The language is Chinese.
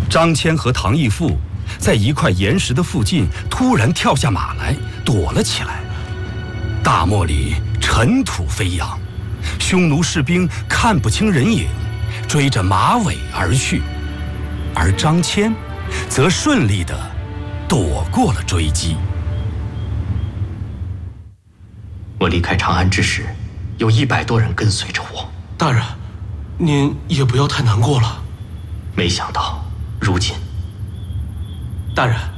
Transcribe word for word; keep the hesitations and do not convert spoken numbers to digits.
张骞和唐义父在一块岩石的附近突然跳下马来，躲了起来。大漠里尘土飞扬，匈奴士兵看不清人影，追着马尾而去，而张骞则顺利地躲过了追击。 我离开长安之时，有一百多人跟随着我。 大人，您也不要太难过了。 没想到如今， 大人。